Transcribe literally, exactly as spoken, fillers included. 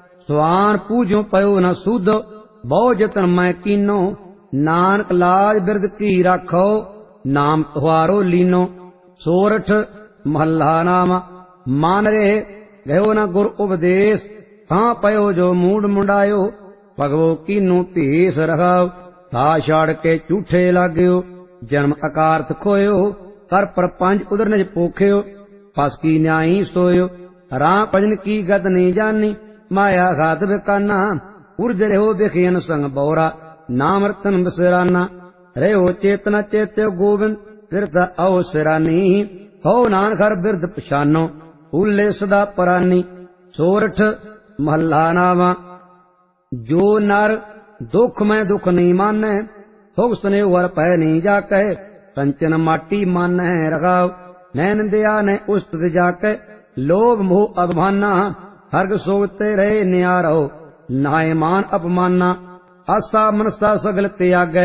ਸਵਾਨ ਪੂਜੋ ਪਇਓ ਨ ਸੁਧ, ਬਹੁ ਜਤਨ ਮੈਂ ਕੀਨੋ। ਨਾਨਕ ਲਾਜ ਬਿਰਧ ਕੀ ਰਾਖੋ, ਨਾਮ ਤੁਹਾਰੋ ਲੀਨੋ। ਸੋਰਠ ਮਹੱਲਾ ਨਾਮ। ਮਨ ਰਹੇ ਗਇਓ ਨ ਗੁਰ ਉਪਦੇਸ਼, ਤਾਂ ਪਇਓ ਜੋ ਮੂਡ ਮੁੰਡਾਇਓ। ਭਗਵੋ ਕੀਨੂ ਭੇਸ ਰਖਾਓ, ਥਾ ਛਾੜ ਕੇ ਝੂਠੇ ਲਾਗਿਓ। ਜਨਮ ਅਕਾਰਥ ਖੋਇਓ, ਕਰ ਪਰਪੰਚ ਉਦਰ ਨਿਜ ਪੋਖਿਓ। ਫਸ ਕੀ ਨਿਆਈ ਸੋਇਓ, ਰਾਮ ਭਜਨ ਕੀ ਗਤ ਨਹੀਂ ਜਾਨੀ। ਮਾਇਆ ਘਾਤ ਬਿਕਾਨਾ, ਉਰਜ ਰਹਿਓ ਬਿਖਿਆਨ ਸੰਗ ਬੌਰਾ। ਨਾਮ ਰਤਨ ਬਿਸਰਾਨਾ, ਰਹਿਓ ਚੇਤਨਾ ਚੇਤਿਓ ਗੋਬਿੰਦ। ਬਿਰਧ ਆਓ ਸਿਰਾਨੀ, ਹੋ ਨਾਨਕ ਹਰ ਬਿਰਧ ਪਛਾਨੋ। ਭੂਲੇ ਸਦਾ ਪਰਾਨੀ। ਸੋਰਠ ਮਹੱਲਾ ਨਾਵਾਂ। ਜੋ ਨਰ ਦੁਖ ਮੈਂ ਦੁਖ ਨਹੀਂ ਮਾਨੈ, ਸੁਖ ਸੁਨੇਹੁ ਹਰ ਪੈ ਨਹੀਂ ਜਾਕੈ। ਕੰਚਨ ਮਾਟੀ ਮਨ ਹੈ ਰਖਾਉ, ਨੈਣ ਦਿਆ ਨੈ ਉਸਤਤ ਜਾਕੈ। ਲੋਭ ਮੋਹ ਅਗਮਾਨਾ, ਹਰਗ ਸੋਵਤੇ ਰਹੇ ਨਿਆਰੋ। ਨਾਏ ਮਾਨ ਅਪਮਾਨਾ, ਆਸਾ ਮਨਸਾ ਸਗਲ ਤਿਆਗੈ।